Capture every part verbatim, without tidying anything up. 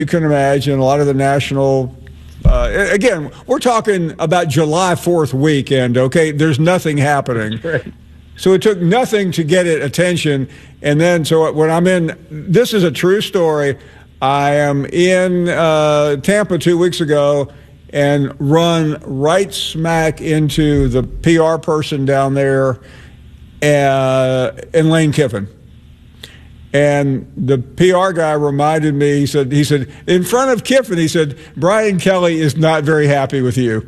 you can imagine, a lot of the national, uh, again, we're talking about July fourth weekend, okay? There's nothing happening. Right. So it took nothing to get it attention. And then, so when I'm in, this is a true story. I am in uh, Tampa two weeks ago and run right smack into the P R person down there uh, and Lane Kiffin. And the P R guy reminded me, he said, he said, in front of Kiffin, he said, Brian Kelly is not very happy with you.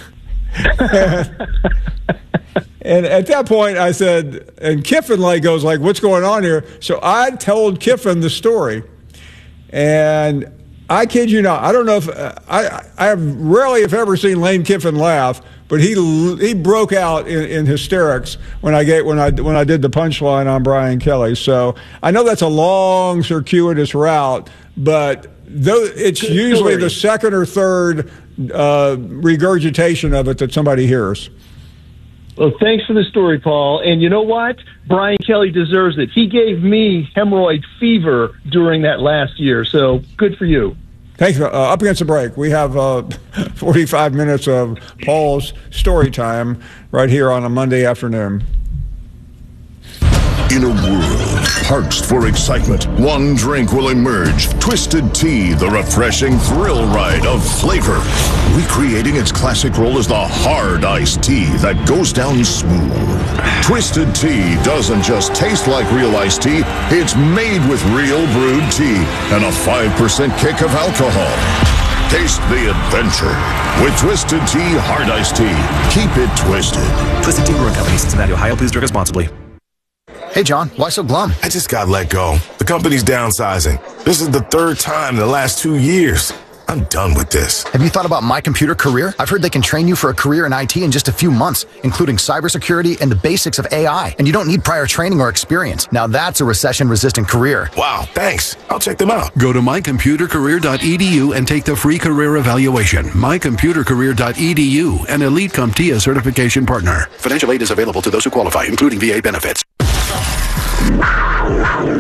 And at that point, I said, and Kiffin like goes like, what's going on here? So I told Kiffin the story. And I kid you not, I don't know if, uh, I I have rarely, if ever, seen Lane Kiffin laugh, but he he broke out in, in hysterics when I get when I when I did the punchline on Brian Kelly. So I know that's a long, circuitous route, but though it's Good usually story. the second or third uh, regurgitation of it that somebody hears. Well, thanks for the story, Paul. And you know what? Brian Kelly deserves it. He gave me hemorrhoid fever during that last year, so good for you. Thank you. Uh, up against the break, we have uh, forty-five minutes of Paul's story time right here on a Monday afternoon. In a world parched for excitement, one drink will emerge. Twisted Tea, the refreshing thrill ride of flavor. Recreating its classic role as the hard iced tea that goes down smooth. Twisted Tea doesn't just taste like real iced tea, it's made with real brewed tea and a five percent kick of alcohol. Taste the adventure with Twisted Tea Hard Iced Tea. Keep it twisted. Twisted Tea Brewing Company, Cincinnati, Ohio. Please drink responsibly. Hey, John, why so glum? I just got let go. The company's downsizing. This is the third time in the last two years. I'm done with this. Have you thought about My Computer Career? I've heard they can train you for a career in I T in just a few months, including cybersecurity and the basics of A I. And you don't need prior training or experience. Now that's a recession-resistant career. Wow, thanks. I'll check them out. Go to my computer career dot e d u and take the free career evaluation. my computer career dot e d u, an Elite CompTIA certification partner. Financial aid is available to those who qualify, including V A benefits.